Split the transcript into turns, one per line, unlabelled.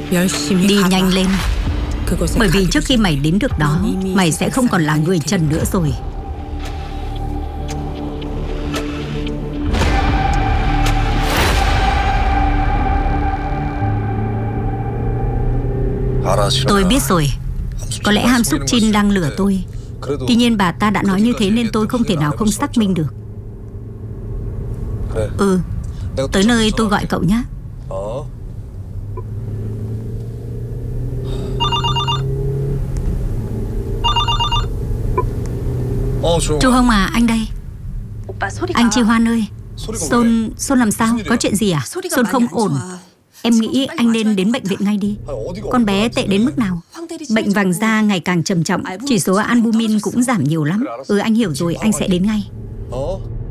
Đi nhanh lên. Bởi vì trước khi mày đến được đó, mày sẽ không còn là người Trần nữa rồi. Tôi biết rồi. Có lẽ Ham Suk Chin đang lừa tôi. Tuy nhiên bà ta đã nói như thế nên tôi không thể nào không xác minh được. Tới nơi tôi gọi cậu nhé. Chu Hông à, anh đây. Anh Chi Hoan ơi. Son làm sao? Có chuyện gì à? Son không ổn. Em nghĩ anh nên đến bệnh viện ngay đi. Con bé tệ đến mức nào? Bệnh vàng da ngày càng trầm trọng. Chỉ số albumin cũng giảm nhiều lắm. Anh hiểu rồi, anh sẽ đến ngay.